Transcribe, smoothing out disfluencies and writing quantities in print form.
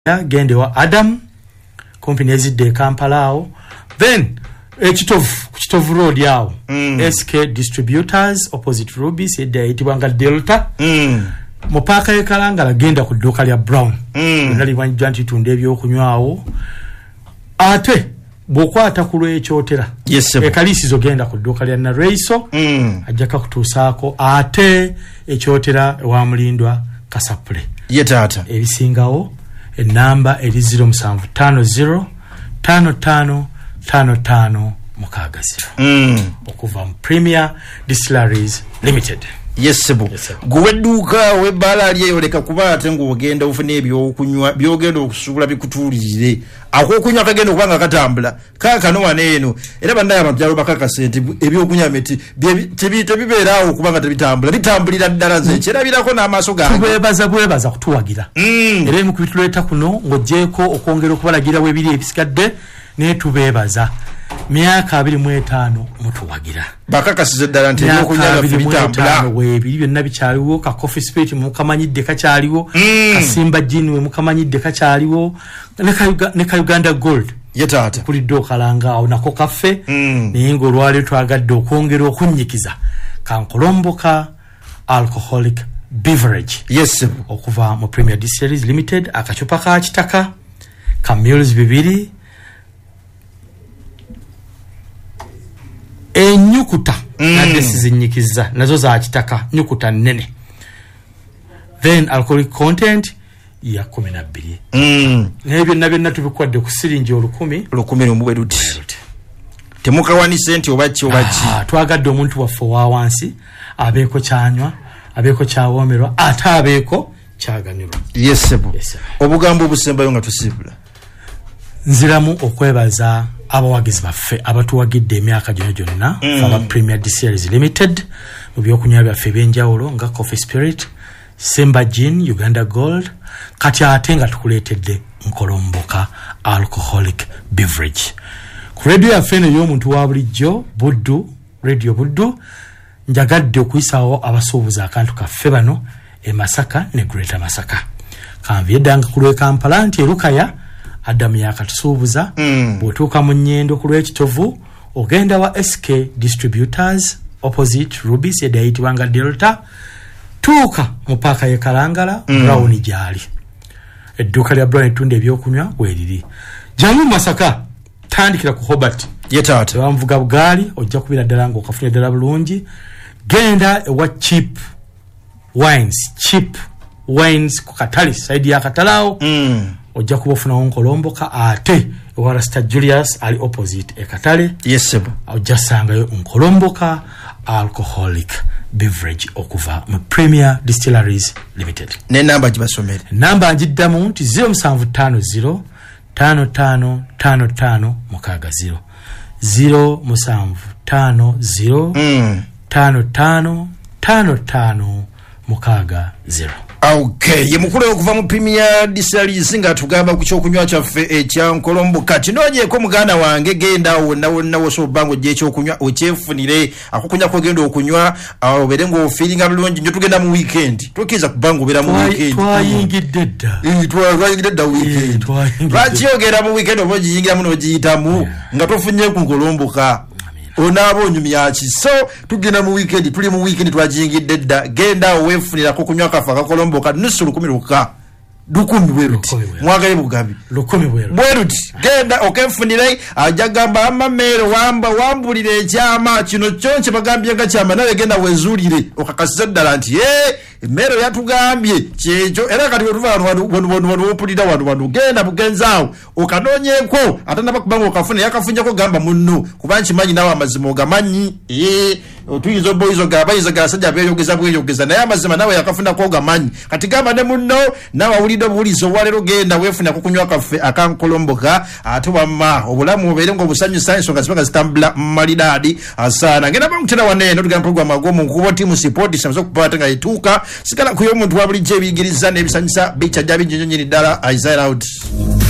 gende wa Adam company ezidde Kampala awo then Chitovu Road yao SK Distributors opposite Ruby said itibanga Delta mupaka yekalangala genda ku dduuka lya Brown nali wanjja nti tunde ebyokunywawo ate bokwata ku lw'ekyotera ekalisizo genda ku dduuka lya Nareiso ajjaka kutuusaako ate ekyotera wa mulindwa Kasapule yetata ebisingawo enamba eri 0750 55 mukagaziro okuva mu Premier Distilleries Limited. Yes sebo gweduka webala lye yoleka kuba atengo ogenda ufune ebyokunywa byogenda okusubula bikutulire akokunywa kagenda kubanga katambula kaka no waneno era bandaya abantu bakaka sente ebyokunywa meti tebiberawo kubanga tebitambula bitambulira ddala ze kirabirako n'amaaso gange bwebaza kutuwagira era mu kubituleta kuno ngojeko okongera okubalagira webiri ebisigadde ne tubebaza myaka 25 mutuwagira bakakasize ddala nti ebyokunywa bitambula webiri byonna bikyaliwo ka Coffee Spirit mukamanyidde kakyaliwo kasimba jinwe mukamanyidde kakyaliwo ne ka Uganda Gold yetata kuli dokalanga awo nako kaffe ningo olwali twagadde okwongera okunyikiza kankolomboka alcoholic beverage yes okuva mu Premier Distilleries Limited akachupa ka kitaka ka mules bibiri enyukuta na desizinyikiza nazo za kitaka nyukuta nene then alcoholic content ya 12 nebyo nabyo tubikwadde ku siringi 10 omubweruti temuka wani senti obachi twagadde omuntu waffe wa wansi abeko kyanywa abeko kyawomerwa ate abeko kyaganyirwa yes obugambo obusembayo nga tusibula nziramu okwebaza abawagizi baffe abatuwagidde emyaka gyonna aba Premier Distilleries Limited mu byokunywa byaffe byenjawulo nga Coffee Spirit, Simba Gin, Uganda Gold kati ate nga tukuleetedde nkolomboka alcoholic beverage ku radio yaffe eno y'omuntu wa bulijjo Radio Buddu njagadde okuyisawo abasuubuza akantu kaffe bano e Masaka ne Greater Masaka kanvyeddanga ku lw'e Kampala nti erukaya Adam yakatusuubuza bwotuuka mu nnyendo ku lw'ekitovu ogenda wa SK Distributors opposite Ruby said ayitibwanga Delta tuuka mu paaka ye Kalangala Brown gyali edduuka lya Brown etunda ebyokunywa weriri jamu Masaka tandikira ku Hobart yetata bamvuga bugaali ojja kubira ddala ng'okafunye ddala bulungi genda ewa cheap wines ku katali side ya katalao ojja kubofuna onkolomboka ate Warasta Julius ali opposite ekatale yes ojja sangayo onkolomboka alcoholic beverage okuva mu Premier Distilleries Limited. Ne namba gibasomere namba njiddamu nti 0750 55 mukagaziro 0750 55 mukagaziro. Okay, ye mukulu okuva mu Premier Distilleries nga tugamba ku kyokunywa kyaffe ekya nkolomboka kinonyeko muganda wange genda wonna woso bango je kyokunywa okyefunire akukunya ko genda okunywa obere ngo feeling bulungi nyo tugenda mu weekend tukiza kubango bera mu weekend twayingidde dda weekend twayogera mu weekend oboji yingira muno giyitamu nga tofunye ku nkolomboka onabo nyumyachi so tugenda mu weekend tuli mu weekend twajingidde dda genda wefunira ko kunywa kafa kakolomboka nusu 10 lukumi bweruti mwagaye bugabi 10 bweruti genda okefunire ajagamba amamero wambulire ekyama kino kyonche bagambye nga kyama nawe genda wezulire okakasiza ddala nti mero yatugambye kyejo era kati wanu opulira wanu genda bugenzaawo okanonyeko atana bakubanga okafuna yakafunjako gamba munno kubanchi manyi nawe amazima ogamanyi otuyizo boyizo gabayizo gasajja beyogeza naye amazima nawe yakafuna ko gamanyi kati gamba ne munno nawe awulidde bulizo walero genda wefuna kukunywa kaffe akankolomboka atubamma obulamu obere ngo busanyu science nga zibanga zitambula malidadi asana ngena bamutera wanene tugamba program agomu kubo team support shamzo kupata nga ituka sikala kuyo muntu wabulije bigiriza nebisanyisa bicha jabi nyonyini dala Isaiah out.